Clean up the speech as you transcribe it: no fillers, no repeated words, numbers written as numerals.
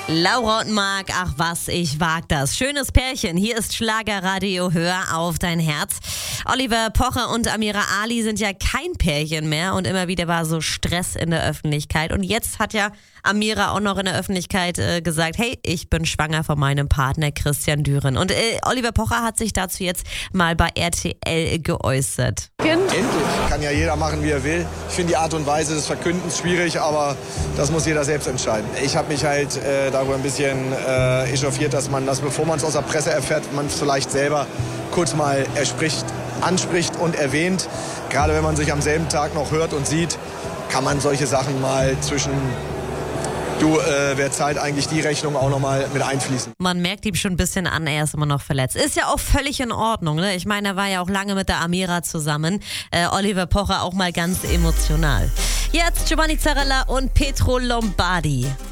Laura und Marc, ach was, ich wag das. Schönes Pärchen, hier ist Schlagerradio, hör auf dein Herz. Oliver Pocher und Amira Ali sind ja kein Pärchen mehr und immer wieder war so Stress in der Öffentlichkeit. Und jetzt hat ja Amira auch noch in der Öffentlichkeit gesagt, hey, ich bin schwanger von meinem Partner Christian Düren. Und Oliver Pocher hat sich dazu jetzt mal bei RTL geäußert. Endlich. Kann ja jeder machen, wie er will. Ich finde die Art und Weise des Verkündens schwierig, aber das muss jeder selbst entscheiden. Ich habe mich halt darüber ein bisschen echauffiert, dass man das, bevor man es aus der Presse erfährt, man es vielleicht selber kurz mal anspricht und erwähnt. Gerade wenn man sich am selben Tag noch hört und sieht, kann man solche Sachen mal zwischen wer zahlt eigentlich die Rechnung auch nochmal mit einfließen. Man merkt ihm schon ein bisschen an, er ist immer noch verletzt. Ist ja auch völlig in Ordnung, ne? Ich meine, er war ja auch lange mit der Amira zusammen. Oliver Pocher auch mal ganz emotional. Jetzt Giovanni Zarella und Pietro Lombardi.